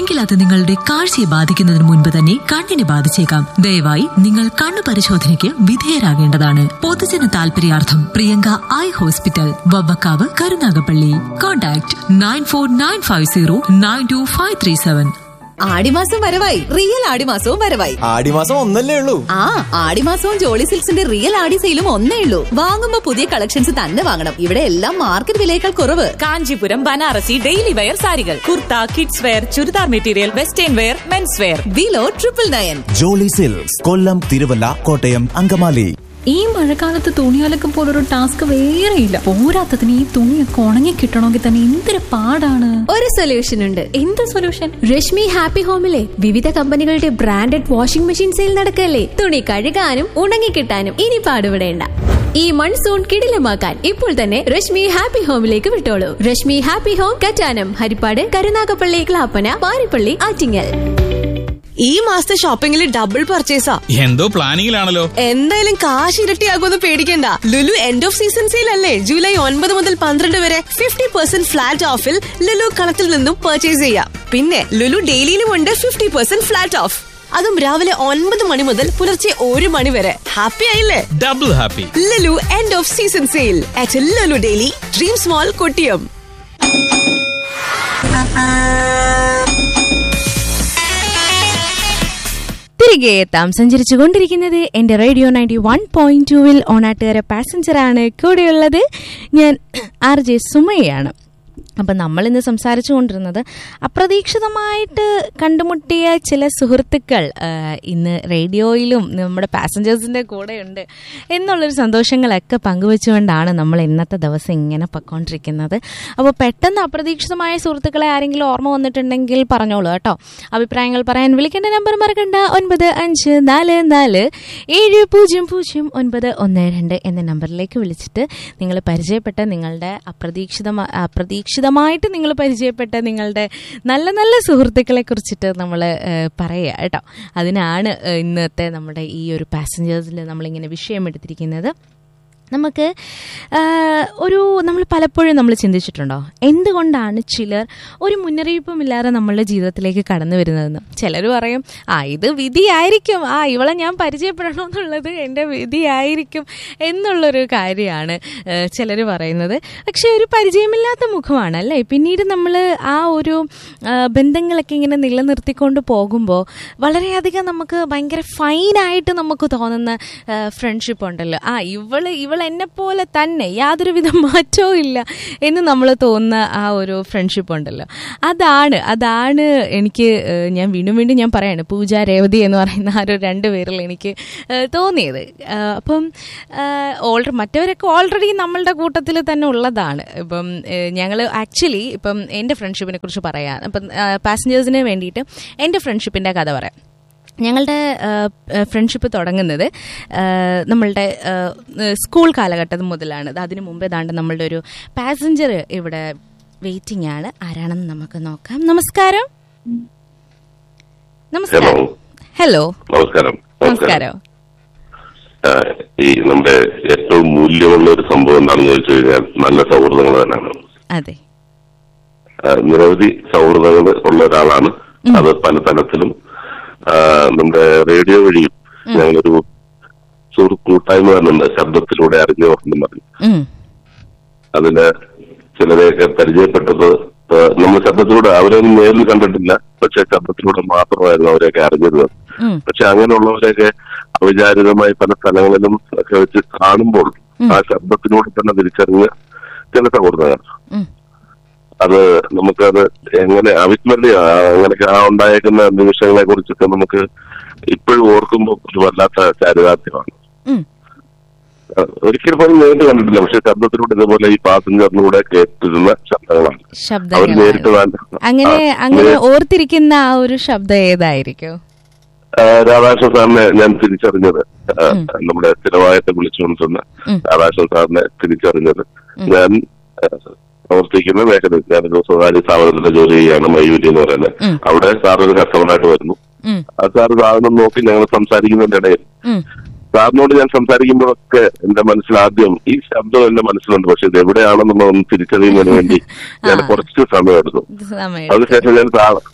എങ്കിൽ അത് നിങ്ങളുടെ കാഴ്ചയെ ബാധിക്കുന്നതിന് മുൻപ് തന്നെ കണ്ണിനെ ബാധിച്ചേക്കാം. ദയവായി നിങ്ങൾ കണ്ണു പരിശോധനയ്ക്ക് വിധേയരാകേണ്ടതാണ്. പൊതുജന താൽപര്യാർത്ഥം Priyanka eye hospital, Vavvakkavu, Karunagappally. Contact 9495092537. ആടിമാസം വരവായി, റിയൽ ആടിമാസവും വരവായി. ആടിമാസം ഒന്നല്ലേ ഉള്ളൂ. ആടിമാസവും ജോളി സിൽക്സിന്റെ റിയൽ ആടി സെയിലും ഒന്നേ ഉള്ളൂ. വാങ്ങുമ്പോ പുതിയ കളക്ഷൻസ് തന്നെ വാങ്ങണം. ഇവിടെ എല്ലാം മാർക്കറ്റ് വിലയേക്കാൾ കുറവ്. കാഞ്ചീപുരം, ബനാറസി, ഡെയിലി വെയർ സാരികൾ, kurta, kids wear, churidar material, western wear, men's wear. Below 999. Jolly silks, കൊല്ലം, തിരുവല്ല, കോട്ടയം, അങ്കമാലി. ഈ മഴക്കാലത്ത് തുണിയലക്കം പോലൊരു ടാസ്ക് വേറെയില്ല. പോരാത്തതിന് ഈ തുണിയൊക്കെ ഉണങ്ങി കിട്ടണമെങ്കിൽ തന്നെ എന്തൊരു പാടാണ്. ഒരു സൊല്യൂഷൻ ഉണ്ട്. എന്ത് സൊല്യൂഷൻ? രശ്മി ഹാപ്പി ഹോമിലെ വിവിധ കമ്പനികളുടെ ബ്രാൻഡഡ് വാഷിംഗ് മെഷീൻ സെയിൽ നടക്കല്ലേ. തുണി കഴുകാനും ഉണങ്ങി കിട്ടാനും ഇനി പാടുപെടേണ്ട. ഈ മൺസൂൺ കിടിലമാക്കാൻ ഇപ്പോൾ തന്നെ Rashmi happy ഹോമിലേക്ക് വിട്ടോളൂ. Rashmi happy home, Kattanam, Harippad, Karunagappally, Clappana, Parippally, Attingal. ഈ മാസത്തെ ഷോപ്പിംഗിൽ ഡബിൾ പർച്ചേസാ. എന്തോ പ്ലാനിങ്ങിലാണല്ലോ. എന്തായാലും കാശ് ഇരട്ടിയാകുമെന്ന് പേടിക്കണ്ട. Lulu end off season sale അല്ലേ. ജൂലൈ 9 മുതൽ 12 വരെ 50% ഫ്ലാറ്റ് ഓഫിൽ ലുലു കളത്തിൽ നിന്നും പർച്ചേസ് ചെയ്യാം. പിന്നെ ലുലു ഡെയിലിയിലും ഉണ്ട് 50% ഫ്ലാറ്റ് ഓഫ്. അതും രാവിലെ 9 മണി മുതൽ പുലർച്ചെ 1 മണി വരെ. ഹാപ്പി ആയില്ലേ? Double happy. Lulu end off season sale at Lulu daily, dreams മോൾ, കൊട്ടിയം. തിരികെ എത്താം. സഞ്ചരിച്ചുകൊണ്ടിരിക്കുന്നത് എന്റെ റേഡിയോ 91.2 ഓണാട്ടുകാര പാസഞ്ചറാണ്. കൂടെയുള്ളത് ഞാൻ RJ സുമയാണ്. അപ്പം നമ്മളിന്ന് സംസാരിച്ചു കൊണ്ടിരുന്നത് അപ്രതീക്ഷിതമായിട്ട് കണ്ടുമുട്ടിയ ചില സുഹൃത്തുക്കൾ ഇന്ന് റേഡിയോയിലും നമ്മുടെ പാസഞ്ചേഴ്സിൻ്റെ കൂടെയുണ്ട് എന്നുള്ളൊരു സന്തോഷങ്ങളൊക്കെ പങ്കുവെച്ചുകൊണ്ടാണ് നമ്മൾ ഇന്നത്തെ ദിവസം ഇങ്ങനെ പൊയ്ക്കൊണ്ടിരിക്കുന്നത്. അപ്പോൾ പെട്ടെന്ന് അപ്രതീക്ഷിതമായ സുഹൃത്തുക്കളെ ആരെങ്കിലും ഓർമ്മ വന്നിട്ടുണ്ടെങ്കിൽ പറഞ്ഞോളൂ കേട്ടോ. അഭിപ്രായങ്ങൾ പറയാൻ വിളിക്കേണ്ട നമ്പർ മറക്കണ്ട, 9544700912 എന്ന നമ്പറിലേക്ക് വിളിച്ചിട്ട് നിങ്ങൾ പരിചയപ്പെട്ട നിങ്ങളുടെ അപ്രതീക്ഷിതമായിട്ട് നിങ്ങൾ പരിചയപ്പെട്ട നിങ്ങളുടെ നല്ല നല്ല സുഹൃത്തുക്കളെ കുറിച്ചിട്ട് നമ്മൾ പറയുക കേട്ടോ. അതിനാണ് ഇന്നത്തെ നമ്മുടെ ഈ ഒരു പാസഞ്ചേഴ്സിൽ നമ്മളിങ്ങനെ വിഷയം എടുത്തിരിക്കുന്നത്. നമുക്ക് നമ്മൾ പലപ്പോഴും നമ്മൾ ചിന്തിച്ചിട്ടുണ്ടോ എന്തുകൊണ്ടാണ് ചിലർ ഒരു മുന്നറിയിപ്പുമില്ലാതെ നമ്മളുടെ ജീവിതത്തിലേക്ക് കടന്നു വരുന്നതെന്ന്? ചിലർ പറയും ഇത് വിധിയായിരിക്കും, ഇവളെ ഞാൻ പരിചയപ്പെടണമെന്നുള്ളത് എൻ്റെ വിധിയായിരിക്കും എന്നുള്ളൊരു കാര്യമാണ് ചിലർ പറയുന്നത്. പക്ഷെ ഒരു പരിചയമില്ലാത്ത മുഖമാണ് അല്ലേ. പിന്നീട് നമ്മൾ ആ ഒരു ബന്ധങ്ങളൊക്കെ ഇങ്ങനെ നിലനിർത്തിക്കൊണ്ട് പോകുമ്പോൾ വളരെയധികം നമുക്ക് ഭയങ്കര ഫൈനായിട്ട് നമുക്ക് തോന്നുന്ന ഫ്രണ്ട്ഷിപ്പ് ഉണ്ടല്ലോ. ഇവൾ എന്നെപ്പോലെ തന്നെ യാതൊരുവിധ മാറ്റവും ഇല്ല എന്ന് നമ്മൾ തോന്നുന്ന ആ ഒരു ഫ്രണ്ട്ഷിപ്പ് ഉണ്ടല്ലോ. അതാണ് എനിക്ക് ഞാൻ വീണ്ടും ഞാൻ പറയാണ്, പൂജ, രേവതി എന്ന് പറയുന്ന ആ ഒരു 2 പേരിൽ എനിക്ക് തോന്നിയത്. അപ്പം മറ്റവരൊക്കെ ഓൾറെഡി നമ്മളുടെ കൂട്ടത്തിൽ തന്നെ ഉള്ളതാണ്. ഇപ്പം ഞങ്ങൾ ആക്ച്വലി ഇപ്പം എൻ്റെ ഫ്രണ്ട്ഷിപ്പിനെ കുറിച്ച് പറയാം. അപ്പം പാസഞ്ചേഴ്സിന് വേണ്ടിയിട്ട് എൻ്റെ ഫ്രണ്ട്ഷിപ്പിൻ്റെ കഥ പറയാം. ഞങ്ങളുടെ ഫ്രണ്ട്ഷിപ്പ് തുടങ്ങുന്നത് നമ്മളുടെ സ്കൂൾ കാലഘട്ടം മുതലാണ്. അതിനു മുമ്പേ നമ്മളുടെ ഒരു പാസഞ്ചർ ഇവിടെ വെയിറ്റിംഗ് ആണ്. ആരാണെന്ന് നമുക്ക് നോക്കാം. നമസ്കാരം. ഹലോ. നമസ്കാരം. ഈ നമ്മുടെ ഏറ്റവും മൂല്യമുള്ള ഒരു സംഭവം എന്താണെന്ന് ചോദിച്ചു കഴിഞ്ഞാൽ നല്ല സൗഹൃദങ്ങൾ തന്നെയാണ്. അതെ, നിരവധി സൗഹൃദങ്ങൾ ഉള്ള ഒരാളാണ്. അത് പല തലത്തിലും നമ്മുടെ റേഡിയോ വഴിയും ഞങ്ങളൊരു സുഹൃത്ത് കൂട്ടായ്മ തന്നുണ്ട്, ശബ്ദത്തിലൂടെ അറിഞ്ഞവർക്കെന്ന് പറഞ്ഞു. അതില് ചിലരെയൊക്കെ പരിചയപ്പെട്ടത് നമ്മൾ ശബ്ദത്തിലൂടെ അവരൊന്നും നേരിൽ കണ്ടിട്ടില്ല, പക്ഷെ ശബ്ദത്തിലൂടെ മാത്രമായിരുന്നു അവരെയൊക്കെ അറിഞ്ഞത്. പക്ഷെ അങ്ങനെയുള്ളവരെയൊക്കെ അവിചാരിതമായി പല സ്ഥലങ്ങളിലും ഒക്കെ വെച്ച് കാണുമ്പോൾ ആ ശബ്ദത്തിലൂടെ തന്നെ തിരിച്ചറിഞ്ഞ ചില സൗഹൃദങ്ങൾ, അത് നമുക്കത് എങ്ങനെ അവിസ്മരണീയ അങ്ങനെയൊക്കെ ഉണ്ടായേക്കുന്ന നിമിഷങ്ങളെ കുറിച്ചൊക്കെ നമുക്ക് ഇപ്പോഴും ഓർക്കുമ്പോൾ ഒരു വല്ലാത്ത ചാരിതാർത്ഥ്യമാണ്. ഒരിക്കലും പോലും നേരിട്ട് കണ്ടിട്ടില്ല, പക്ഷെ ശബ്ദത്തിലൂടെ ഇതുപോലെ ഈ പാസഞ്ചറിലൂടെ കേട്ടിരുന്ന ശബ്ദങ്ങളാണ്. അവർ നേരിട്ട് അങ്ങനെ ഓർത്തിരിക്കുന്ന ആ ഒരു ശബ്ദം ഏതായിരിക്കും? രാധാകൃഷ്ണൻ സാറിനെ ഞാൻ തിരിച്ചറിഞ്ഞത്, നമ്മുടെ സ്ഥിരമായിട്ട് വിളിച്ചുകൊണ്ടിരുന്ന രാധാകൃഷ്ണൻ സാറിനെ തിരിച്ചറിഞ്ഞത് ഞാൻ പ്രവർത്തിക്കുന്ന മേഖല, ഞാനൊരു സ്വകാര്യ സ്ഥാപനത്തിന്റെ ജോലി ചെയ്യാണ്, മയൂരി എന്ന് പറയുന്നത്. അവിടെ സാറൊരു കസ്റ്റമറായിട്ട് വരുന്നു. ആ സാറിന് നോക്കി ഞങ്ങൾ സംസാരിക്കുന്നതിന്റെ ഇടയിൽ സാറിനോട് ഞാൻ സംസാരിക്കുമ്പോഴൊക്കെ എന്റെ മനസ്സിലാദ്യം ഈ ശബ്ദം എന്റെ മനസ്സിലുണ്ട്, പക്ഷെ ഇത് എവിടെയാണെന്നുള്ളതൊന്ന് തിരിച്ചറിയുന്നതിന് വേണ്ടി ഞാൻ കുറച്ച് സമയം എടുത്തു. അതിനുശേഷം ഞാൻ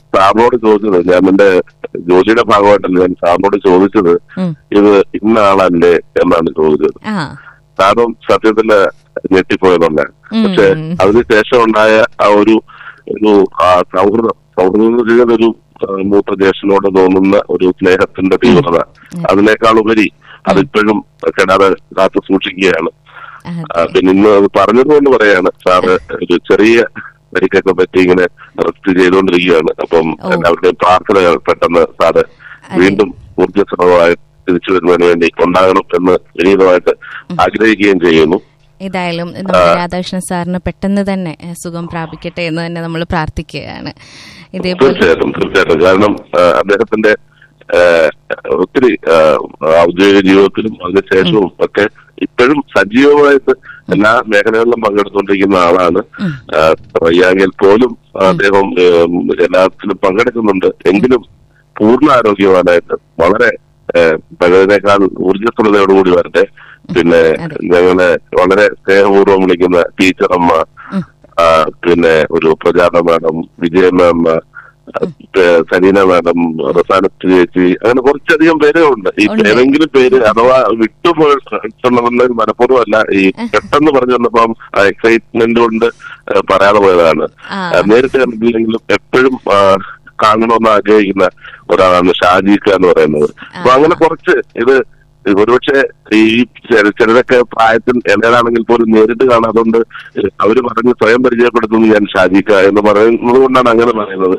സാറിനോട് ചോദിച്ചത്, ഞാൻ എന്റെ ജോലിയുടെ ഭാഗമായിട്ടല്ല ഞാൻ സാറിനോട് ചോദിച്ചത്, ഇത് ഇന്ന ആളല്ലേ എന്നാണ് ചോദിച്ചത്. സാറും സത്യത്തില് ഞെട്ടിപ്പോയതല്ല. പക്ഷെ അതിനുശേഷം ഉണ്ടായ ആ ഒരു സൗഹൃദം എന്ന് പറയുന്നത് ഒരു മൂത്ത ജ്യേഷ്ഠനോട് തോന്നുന്ന ഒരു സ്നേഹത്തിന്റെ തീവ്രത, അതിനേക്കാളുപരി അതിപ്പോഴും കെടാതെ കാത്തു സൂക്ഷിക്കുകയാണ്. പിന്നെ ഇന്ന് അത് പറഞ്ഞതുകൊണ്ട് പറയാണ്, സാറ് ഒരു ചെറിയ പരിക്കൊക്കെ പറ്റി ഇങ്ങനെ റെസ്റ്റ് ചെയ്തുകൊണ്ടിരിക്കുകയാണ്. അപ്പം എല്ലാവരുടെയും പ്രാർത്ഥനകൾ പെട്ടെന്ന് സാറ് വീണ്ടും ഊർജ്ജസ്വലമായി തിരിച്ചു വരുന്നതിന് വേണ്ടി ഉണ്ടാകണം എന്ന് വിനീതമായിട്ട് ആഗ്രഹിക്കുകയും ചെയ്യുന്നു. ഏതായാലും നമ്മുടെ രാധാകൃഷ്ണൻ സാറിന് പെട്ടെന്ന് തന്നെ സുഖം പ്രാപിക്കട്ടെ എന്ന് തന്നെ നമ്മൾ പ്രാർത്ഥിക്കുകയാണ്. തീർച്ചയായിട്ടും. കാരണം അദ്ദേഹത്തിന്റെ ഒത്തിരി ഔദ്യോഗിക ജീവിതത്തിലും അതിനുശേഷവും ഒക്കെ ഇപ്പോഴും സജീവമായിട്ട് എല്ലാ മേഖലകളിലും പങ്കെടുത്തുകൊണ്ടിരിക്കുന്ന ആളാണ്. വയ്യാങ്കിൽ പോലും അദ്ദേഹം എല്ലാത്തിലും പങ്കെടുക്കുന്നുണ്ട്. എങ്കിലും പൂർണ്ണ ആരോഗ്യവാനായിട്ട് വളരെ പഴയതിനേക്കാൾ ഊർജ്ജസ്വലതയോടുകൂടി വരട്ടെ. പിന്നെ ഞങ്ങളെ വളരെ സ്നേഹപൂർവ്വം വിളിക്കുന്ന ടീച്ചറമ്മ, പിന്നെ ഒരു പ്രജാത മാഡം, വിജയമ്മ, സലീന മാഡം, റസാനത്ത് ചേച്ചി, അങ്ങനെ കുറച്ചധികം പേരുകളുണ്ട്. ഈ ഏതെങ്കിലും പേര് അഥവാ വിട്ടുപോയിട്ടുണ്ടെന്ന് മനഃപൂർവ്വമല്ല, ഈ പെട്ടെന്ന് പറഞ്ഞു വന്നപ്പം എക്സൈറ്റ്മെന്റ് കൊണ്ട് പറയാതെ പോയതാണ്. നേരിട്ട് കണ്ടിട്ടില്ലെങ്കിലും എപ്പോഴും കാണണമെന്ന് ആഗ്രഹിക്കുന്ന ഒരാളാണ് ഷാജിക്ക എന്ന് പറയുന്നത്. അപ്പൊ അങ്ങനെ കുറച്ച് ഇത് ഒരുപക്ഷെ ഈ ചിലരൊക്കെ പ്രായത്തിൽ എന്റേതാണെങ്കിൽ പോലും നേരിട്ട് കാണാതുകൊണ്ട് അവര് പറഞ്ഞ് സ്വയം പരിചയപ്പെടുത്തുന്നു ഞാൻ ഷാജിക്ക എന്ന് പറയുന്നത് കൊണ്ടാണ് അങ്ങനെ പറയുന്നത്.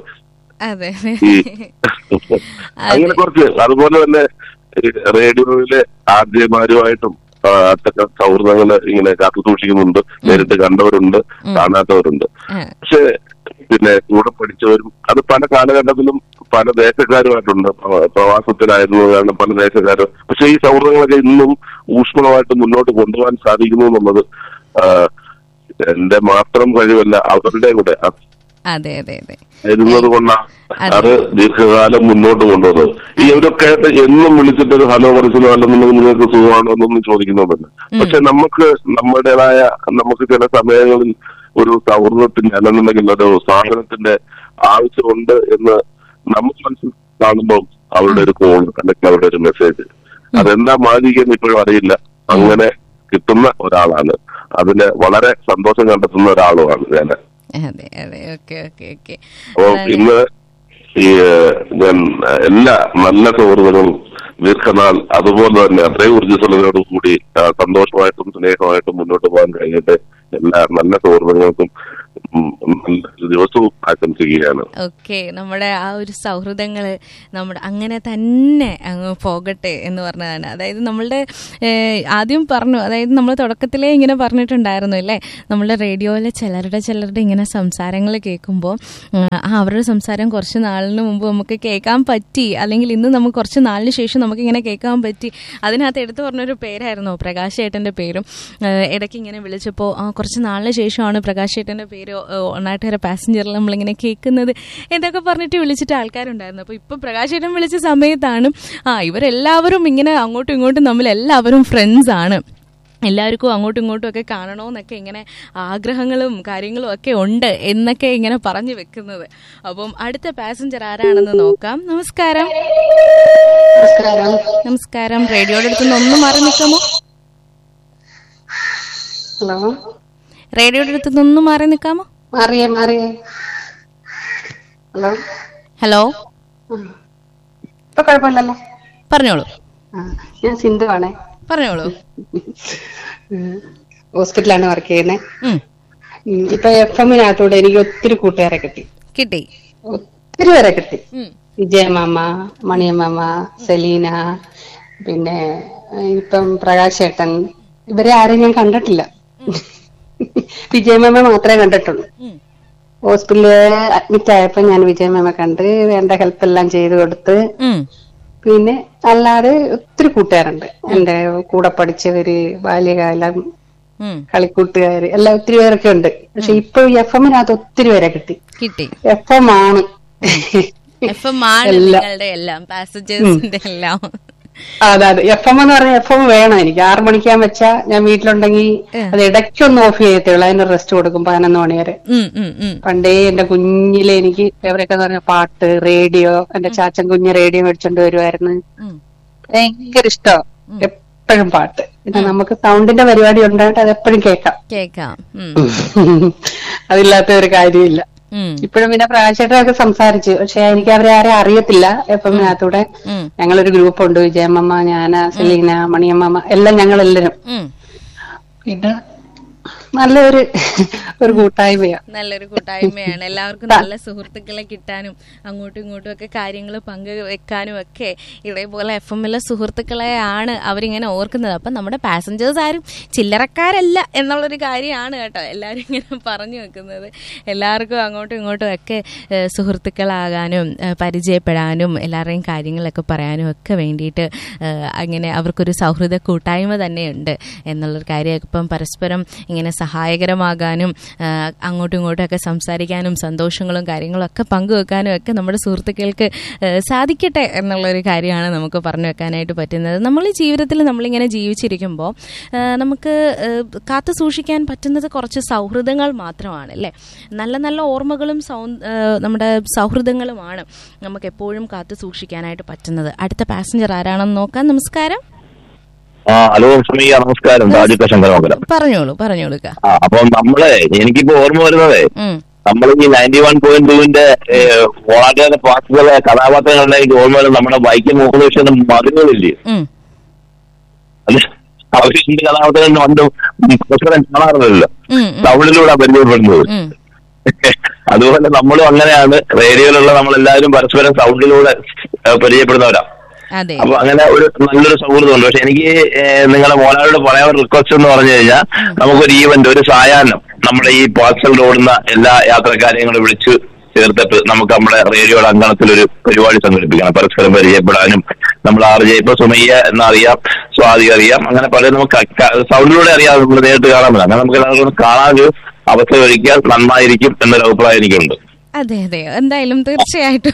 അങ്ങനെ കുറച്ച് അതുപോലെ തന്നെ റേഡിയോയിലെ ആദ്യമാരുമായിട്ടും അത്തരം സൗഹൃദങ്ങള് ഇങ്ങനെ കാത്തു സൂക്ഷിക്കുന്നുണ്ട്. നേരിട്ട് കണ്ടവരുണ്ട്, കാണാത്തവരുണ്ട്. പക്ഷെ പിന്നെ കൂടെ പഠിച്ചവരും അത് പല കാലഘട്ടത്തിലും പല ദേശക്കാരുമായിട്ടുണ്ട്. പ്രവാസത്തിലായിരുന്നു കാരണം പല ദേശക്കാരും. പക്ഷെ ഈ സൗഹൃദങ്ങളൊക്കെ ഇന്നും ഊഷ്മളമായിട്ട് മുന്നോട്ട് കൊണ്ടുപോകാൻ സാധിക്കുന്നു എന്നുള്ളത് എന്റെ മാത്രം കഴിവല്ല, അവരുടെ കൂടെ ഇരുന്നത് കൊണ്ടാണ് അത് ദീർഘകാലം മുന്നോട്ട് കൊണ്ടുവന്നത്. ഈ ഇവരൊക്കെ ആയിട്ട് എന്നും വിളിച്ചിട്ടൊരു ഹലോ പറിച്ചോ അല്ലെന്നുണ്ടെങ്കിൽ നിങ്ങൾക്ക് സുഖമാണോ എന്നൊന്നും ചോദിക്കുന്നതല്ല. പക്ഷെ നമുക്ക് നമ്മുടേതായ നമുക്ക് ചില സമയങ്ങളിൽ ഒരു സൗഹൃദത്തിന്റെ അല്ലെന്നുണ്ടെങ്കിൽ ഒരു സാധനത്തിന്റെ ആവശ്യമുണ്ട് എന്ന് നമുക്ക് മനസ്സിൽ കാണുമ്പോൾ അവരുടെ ഒരു കോൾ അല്ലെങ്കിൽ അവരുടെ ഒരു മെസ്സേജ് അതെന്താ മാജിക്കെന്ന് ഇപ്പോഴും അറിയില്ല. അങ്ങനെ കിട്ടുന്ന ഒരാളാണ്. അതിന് വളരെ സന്തോഷം കണ്ടെത്തുന്ന ഒരാളുമാണ് ഞാൻ. അപ്പോ ഇന്ന് ഈ ഞാൻ എല്ലാ നല്ല സുഹൃത്തുക്കളും ദീർഘനാൾ അതുപോലെ തന്നെ അത്രയും ഊർജ്ജസ്വലതയോടും കൂടി സന്തോഷമായിട്ടും സ്നേഹമായിട്ടും മുന്നോട്ട് പോകാൻ കഴിയട്ടെ. എല്ലാ നല്ല സുഹൃത്തുക്കൾക്കും ദിവസവും ആശംസിക്കുകയാണ്. ഓക്കെ, നമ്മുടെ ആ ഒരു സൗഹൃദങ്ങള് നമ്മുടെ അങ്ങനെ തന്നെ അങ്ങ് പോകട്ടെ എന്ന് പറഞ്ഞതാണ്. അതായത് നമ്മളുടെ ആദ്യം പറഞ്ഞു, അതായത് നമ്മൾ തുടക്കത്തിലേ ഇങ്ങനെ പറഞ്ഞിട്ടുണ്ടായിരുന്നു അല്ലേ, നമ്മളുടെ റേഡിയോയിലെ ചിലരുടെ ഇങ്ങനെ സംസാരങ്ങൾ കേൾക്കുമ്പോൾ അവരുടെ സംസാരം കുറച്ച് നാളിന് മുമ്പ് നമുക്ക് കേൾക്കാൻ പറ്റി, അല്ലെങ്കിൽ ഇന്ന് നമുക്ക് കുറച്ച് നാളിന് ശേഷം നമുക്ക് ഇങ്ങനെ കേൾക്കാൻ പറ്റി. അതിനകത്ത് എടുത്തു പറഞ്ഞൊരു പേരായിരുന്നു പ്രകാശ് ഏട്ടൻ്റെ പേരും. ഇടയ്ക്ക് ഇങ്ങനെ വിളിച്ചപ്പോൾ കുറച്ച് നാളിന് ശേഷമാണ് പ്രകാശ് ഏട്ടൻ്റെ പേര് ഒന്നാട്ടുകര പാസഞ്ചറിൽ നമ്മളിങ്ങനെ കേൾക്കുന്നത് എന്തൊക്കെ പറഞ്ഞിട്ട് വിളിച്ചിട്ട് ആൾക്കാരുണ്ടായിരുന്നു. അപ്പോൾ ഇപ്പം പ്രകാശ് ഏട്ടൻ വിളിച്ച സമയത്താണ് ഇവരെല്ലാവരും ഇങ്ങനെ അങ്ങോട്ടും ഇങ്ങോട്ടും നമ്മൾ എല്ലാവരും ഫ്രണ്ട്സ് ആണ്, എല്ലാവർക്കും അങ്ങോട്ടും ഇങ്ങോട്ടും ഒക്കെ കാണണമെന്നൊക്കെ ഇങ്ങനെ ആഗ്രഹങ്ങളും കാര്യങ്ങളും ഒക്കെ ഉണ്ട് എന്നൊക്കെ ഇങ്ങനെ പറഞ്ഞു വെക്കുന്നത്. അപ്പം അടുത്ത പാസഞ്ചർ ആരാണെന്ന് നോക്കാം. നമസ്കാരം. നമസ്കാരം. റേഡിയോയുടെ അടുത്തുനിന്ന് ഒന്ന് മാറി നിൽക്കാമോ? ഹലോ, റേഡിയോയുടെ അടുത്തുനിന്ന് ഒന്ന് മാറി നിൽക്കാമോ? ഹലോ ഹലോ, ഇപ്പൊ കുഴപ്പമില്ലല്ലോ, പറഞ്ഞോളൂ. ഞാൻ സിന്ധു ആണേ. പറഞ്ഞോളൂ. ഹോസ്പിറ്റലാണ് വർക്ക് ചെയ്യുന്നത്. ഇപ്പൊ FM-നകത്തൂടെ എനിക്ക് ഒത്തിരി കൂട്ടുകാരെ കിട്ടി, ഒത്തിരി പേരെ കിട്ടി. വിജയമാമ, മണിയമ്മാമ, സെലീന, പിന്നെ ഇപ്പം പ്രകാശേട്ടൻ, ഇവരെ ആരെയും ഞാൻ കണ്ടിട്ടില്ല. വിജയമാമ മാത്രമേ കണ്ടിട്ടുള്ളൂ. ഹോസ്പിറ്റലില് അഡ്മിറ്റ് ആയപ്പോ ഞാൻ വിജയമാമ കണ്ട് വേണ്ട ഹെൽപ്പ് എല്ലാം ചെയ്ത് കൊടുത്ത്. പിന്നെ അല്ലാതെ ഒത്തിരി കൂട്ടുകാരുണ്ട്, എന്റെ കൂടെ പഠിച്ചവര്, ബാല്യകാലം കളിക്കൂട്ടുകാര് എല്ലാം ഒത്തിരി പേരൊക്കെ ഉണ്ട്. പക്ഷെ ഇപ്പൊ FM-നകത്ത് ഒത്തിരി പേരെ കിട്ടി. FM ആണ് എല്ലാം പാസഞ്ചേഴ്സിന്റെ എല്ലാം. അതെ അതെ, FM എന്ന് പറഞ്ഞ FM വേണം എനിക്ക്. 6 മണിക്കാൻ വെച്ചാ ഞാൻ വീട്ടിലുണ്ടെങ്കിൽ അത് ഇടയ്ക്കൊന്ന് ഓഫ് ചെയ്യത്തുള്ളൂ, അതിന് റെസ്റ്റ് കൊടുക്കും 11 മണി വരെ. പണ്ടേ എന്റെ കുഞ്ഞിലെ എനിക്ക് ഫേവറേറ്റ് എന്ന് പറഞ്ഞ പാട്ട്, റേഡിയോ. എന്റെ ചാച്ചൻ കുഞ്ഞ് റേഡിയോ മേടിച്ചോണ്ട് വരുമായിരുന്നു, ഭയങ്കര ഇഷ്ടം. എപ്പോഴും പാട്ട്. പിന്നെ നമുക്ക് സൗണ്ടിന്റെ പരിപാടി ഉണ്ടായിട്ട് അത് എപ്പോഴും കേൾക്കാം. അതില്ലാത്ത ഒരു കാര്യമില്ല. ഇപ്പോഴും പിന്നെ പ്രാവശ്യമായിട്ടൊക്കെ സംസാരിച്ചു, പക്ഷെ എനിക്ക് അവരെ ആരും അറിയത്തില്ല. എഫമിനകത്തൂടെ ഞങ്ങളൊരു ഗ്രൂപ്പ് ഉണ്ട്, വിജയമ്മ, ഞാന്, സെലീന, മണിയമ്മ, എല്ലാം ഞങ്ങളെല്ലാരും. പിന്നെ നല്ലൊരു കൂട്ടായ്മയാണ്. നല്ലൊരു കൂട്ടായ്മയാണ്. എല്ലാവർക്കും നല്ല സുഹൃത്തുക്കളെ കിട്ടാനും അങ്ങോട്ടും ഇങ്ങോട്ടും ഒക്കെ കാര്യങ്ങൾ പങ്കുവെക്കാനും ഒക്കെ ഇതേപോലെ FM-ലെ സുഹൃത്തുക്കളെയാണ് അവരിങ്ങനെ ഓർക്കുന്നത്. അപ്പം നമ്മുടെ പാസഞ്ചേഴ്സ് ആരും ചില്ലറക്കാരല്ല എന്നുള്ളൊരു കാര്യമാണ് കേട്ടോ എല്ലാവരും ഇങ്ങനെ പറഞ്ഞു വെക്കുന്നത്. എല്ലാവർക്കും അങ്ങോട്ടും ഇങ്ങോട്ടും ഒക്കെ സുഹൃത്തുക്കളാകാനും പരിചയപ്പെടാനും എല്ലാവരുടെയും കാര്യങ്ങളൊക്കെ പറയാനും ഒക്കെ വേണ്ടിയിട്ട് അങ്ങനെ അവർക്കൊരു സൗഹൃദ കൂട്ടായ്മ തന്നെയുണ്ട് എന്നുള്ളൊരു കാര്യം. ഇപ്പം പരസ്പരം ഇങ്ങനെ സഹായകരമാകാനും അങ്ങോട്ടും ഇങ്ങോട്ടും ഒക്കെ സംസാരിക്കാനും സന്തോഷങ്ങളും കാര്യങ്ങളും ഒക്കെ പങ്കുവെക്കാനും ഒക്കെ നമ്മുടെ സുഹൃത്തുക്കൾക്ക് സാധിക്കട്ടെ എന്നുള്ളൊരു കാര്യമാണ് നമുക്ക് പറഞ്ഞു വെക്കാനായിട്ട് പറ്റുന്നത്. നമ്മൾ ഈ ജീവിതത്തിൽ നമ്മളിങ്ങനെ ജീവിച്ചിരിക്കുമ്പോൾ നമുക്ക് കാത്തു സൂക്ഷിക്കാൻ പറ്റുന്നത് കുറച്ച് സൗഹൃദങ്ങൾ മാത്രമാണ് അല്ലേ. നല്ല നല്ല ഓർമ്മകളും നമ്മുടെ സൗഹൃദങ്ങളുമാണ് നമുക്ക് എപ്പോഴും കാത്തു സൂക്ഷിക്കാനായിട്ട് പറ്റുന്നത്. അടുത്ത പാസഞ്ചർ ആരാണെന്ന് നോക്കാം. നമസ്കാരം. ഹലോ സുമിയ, നമസ്കാരം. രാജുക്ക ശങ്കരമംഗലം. പറഞ്ഞോളൂ. അപ്പൊ എനിക്കിപ്പോ ഓർമ്മ വരുന്നതേ, നമ്മൾ ഈ 91.2-ന്റെ വളരെ പാട്ടുകളെ കഥാപാത്രങ്ങളുടെ എനിക്ക് ഓർമ്മ വരുന്നത് നമ്മുടെ വൈക്കം മുഹമ്മദ് മതിലുകളില്ലേ, അവരുടെ കഥാപാത്രങ്ങൾ പണ്ട് കാണാറില്ലല്ലോ, ടൗണിലൂടെ പരിചയപ്പെടുന്നത്. അതുപോലെ നമ്മളും അങ്ങനെയാണ്, റേഡിയോയിലുള്ള നമ്മളെല്ലാവരും പരസ്പരം സൗണ്ടിലൂടെ പരിചയപ്പെടുന്നവരാ. അപ്പൊ അങ്ങനെ ഒരു നല്ലൊരു സൗഹൃദമുണ്ട്. പക്ഷെ എനിക്ക് നിങ്ങളെ മോനാളോട് പറയാൻ റിക്വസ്റ്റ് എന്ന് പറഞ്ഞു കഴിഞ്ഞാൽ, നമുക്കൊരു ഈവന്റ്, ഒരു സായാഹ്നം നമ്മുടെ ഈ പാർസൽ ഓടുന്ന എല്ലാ യാത്രക്കാരെയും വിളിച്ച് ചേർത്തിട്ട് നമുക്ക് നമ്മുടെ റേഡിയോയുടെ അങ്കണത്തിലൊരു പരിപാടി സംഘടിപ്പിക്കണം. പരസ്പരം പരിചയപ്പെടാനും, നമ്മൾ ഇപ്പൊ സുമയ്യ എന്നറിയാം, സ്വാതി അറിയാം, അങ്ങനെ പല നമുക്ക് സൗണ്ടിലൂടെ അറിയാം, നമ്മൾ നേരിട്ട് കാണാൻ പറ്റില്ല. അങ്ങനെ നമുക്ക് എല്ലാവർക്കും കാണാനൊരു അവസരം ഒരുക്കിയാൽ നന്നായിരിക്കും എന്നൊരു അഭിപ്രായം എനിക്കുണ്ട്. അതെ, എന്തായാലും തീർച്ചയായിട്ടും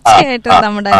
നമ്മുടെ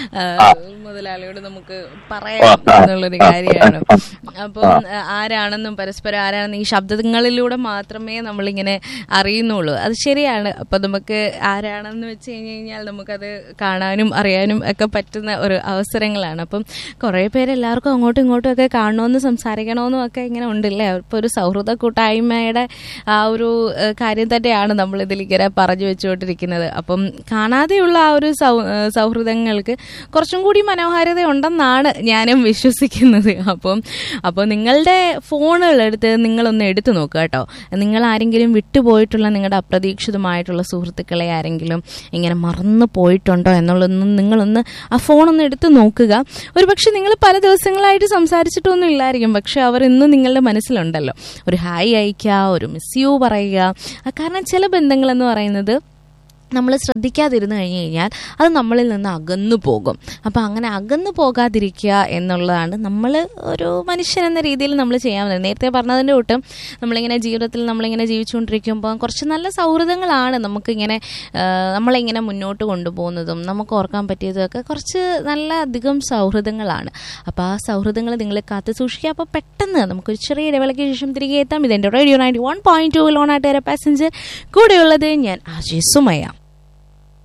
മുതലാളിയോട് നമുക്ക് പറയാം എന്നുള്ളൊരു കാര്യമാണ്. അപ്പം ആരാണെന്നും പരസ്പരം ആരാണെന്നും ഈ ശബ്ദങ്ങളിലൂടെ മാത്രമേ നമ്മളിങ്ങനെ അറിയുന്നുള്ളൂ. അത് ശരിയാണ്. അപ്പം നമുക്ക് ആരാണെന്ന് വെച്ച് കഴിഞ്ഞാൽ നമുക്കത് കാണാനും അറിയാനും ഒക്കെ പറ്റുന്ന ഒരു അവസരങ്ങളാണ്. അപ്പം കുറേ പേര് എല്ലാവർക്കും അങ്ങോട്ടും ഇങ്ങോട്ടും ഒക്കെ കാണണമെന്നും സംസാരിക്കണമെന്നും ഒക്കെ ഇങ്ങനെ ഉണ്ടല്ലേ. ഇപ്പോൾ ഒരു സൗഹൃദ കൂട്ടായ്മയുടെ ആ ഒരു കാര്യം തന്നെയാണ് നമ്മൾ ഇതിലിങ്ങനെ പറഞ്ഞു വെച്ചുകൊണ്ടിരിക്കുന്നത്. അപ്പം കാണാതെയുള്ള ആ ഒരു സൗഹൃദങ്ങൾക്ക് കുറച്ചും കൂടി മനോഹാരിത ഉണ്ടെന്നാണ് ഞാനും വിശ്വസിക്കുന്നത്. അപ്പോൾ നിങ്ങളുടെ ഫോണുകളെടുത്ത് നിങ്ങളൊന്ന് എടുത്തു നോക്കുക കേട്ടോ. നിങ്ങൾ ആരെങ്കിലും വിട്ടുപോയിട്ടുള്ള നിങ്ങളുടെ അപ്രതീക്ഷിതമായിട്ടുള്ള സുഹൃത്തുക്കളെ ആരെങ്കിലും ഇങ്ങനെ മറന്നു പോയിട്ടുണ്ടോ എന്നുള്ളതൊന്നും നിങ്ങളൊന്ന് ആ ഫോണൊന്ന് എടുത്ത് നോക്കുക. ഒരു പക്ഷെ നിങ്ങൾ പല ദിവസങ്ങളായിട്ട് സംസാരിച്ചിട്ടൊന്നും ഇല്ലായിരിക്കും, പക്ഷെ അവർ ഇന്നും നിങ്ങളുടെ മനസ്സിലുണ്ടല്ലോ. ഒരു ഹായ് അയക്കുക, ഒരു മിസ് യു പറയുക. കാരണം ചില ബന്ധങ്ങളെന്ന് പറയുന്നത് നമ്മൾ ശ്രദ്ധിക്കാതിരുന്നു കഴിഞ്ഞ് കഴിഞ്ഞാൽ അത് നമ്മളിൽ നിന്ന് അകന്നു പോകും. അപ്പോൾ അങ്ങനെ അകന്നു പോകാതിരിക്കുക എന്നുള്ളതാണ് നമ്മൾ ഒരു മനുഷ്യൻ എന്ന രീതിയിൽ നമ്മൾ ചെയ്യാൻ പറ്റുന്നത്. നേരത്തെ പറഞ്ഞതിൻ്റെ കൂട്ടും നമ്മളിങ്ങനെ ജീവിതത്തിൽ നമ്മളിങ്ങനെ ജീവിച്ചുകൊണ്ടിരിക്കുമ്പോൾ കുറച്ച് നല്ല സൗഹൃദങ്ങളാണ് നമുക്കിങ്ങനെ നമ്മളിങ്ങനെ മുന്നോട്ട് കൊണ്ടുപോകുന്നതും നമുക്ക് ഓർക്കാൻ പറ്റിയതൊക്കെ കുറച്ച് നല്ല അധികം സൗഹൃദങ്ങളാണ്. അപ്പോൾ ആ സൗഹൃദങ്ങൾ നിങ്ങൾ കാത്തു സൂക്ഷിക്കുക. അപ്പോൾ പെട്ടെന്ന് നമുക്കൊരു ചെറിയ ഇടവേളയ്ക്ക് ശേഷം തിരികെ എത്താം. ഇതെൻ്റെ റേഡിയോ 91.2 ലോണാട്ടുകാര പാസഞ്ചർ. കൂടെയുള്ളത് ഞാൻ ആജി സുമയ.